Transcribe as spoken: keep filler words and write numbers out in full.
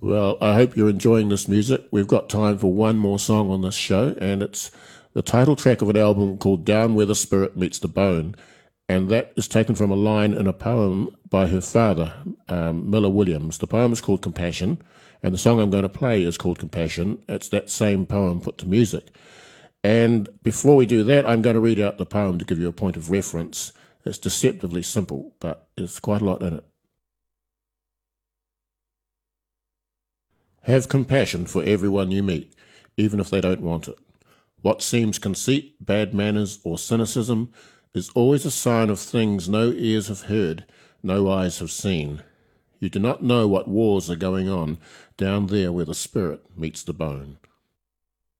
Well, I hope you're enjoying this music. We've got time for one more song on this show, and it's the title track of an album called Down Where the Spirit Meets the Bone. And that is taken from a line in a poem by her father, um, Miller Williams. The poem is called Compassion, and the song I'm going to play is called Compassion. It's that same poem put to music. And before we do that, I'm going to read out the poem to give you a point of reference. It's deceptively simple, but there's quite a lot in it. Have compassion for everyone you meet, even if they don't want it. What seems conceit, bad manners, or cynicism is always a sign of things no ears have heard, no eyes have seen. You do not know what wars are going on down there where the spirit meets the bone.